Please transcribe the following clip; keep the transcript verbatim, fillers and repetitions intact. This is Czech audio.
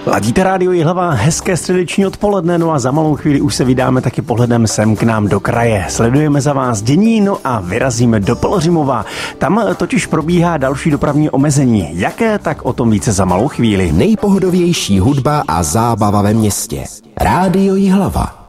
Ladíte rádio Jihlava, hezké středeční odpoledne, no a za malou chvíli už se vydáme taky pohledem sem k nám do kraje. Sledujeme za vás dění, no a vyrazíme do Pelhřimova. Tam totiž probíhá další dopravní omezení. Jaké, tak o tom více za malou chvíli. Nejpohodovější hudba a zábava ve městě. Rádio Jihlava.